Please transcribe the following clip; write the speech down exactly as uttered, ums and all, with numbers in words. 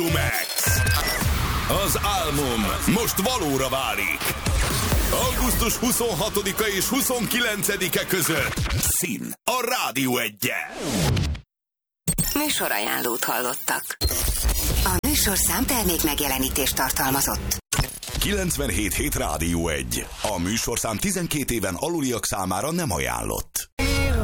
Max. Az álmom most valóra válik. augusztus huszonhatodika és huszonkilencedike között Szín a Rádió Egyen. Műsorajánlót hallottak. A műsorszám termék megjelenítést tartalmazott. kilencvenhét hét Rádió egy. A műsorszám tizenkét éven aluliak számára nem ajánlott.